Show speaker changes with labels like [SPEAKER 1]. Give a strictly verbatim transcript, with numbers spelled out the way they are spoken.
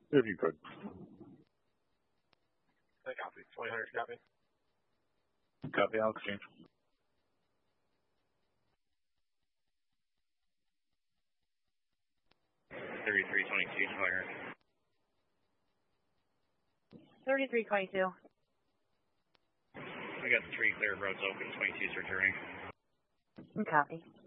[SPEAKER 1] If you could.
[SPEAKER 2] I copy. twenty hundred copy.
[SPEAKER 1] Copy, I'll exchange.
[SPEAKER 3] thirty-three twenty-two, fire.
[SPEAKER 4] thirty-three twenty-two.
[SPEAKER 3] We got the three clear roads open, twenty-two's returning.
[SPEAKER 4] Copy.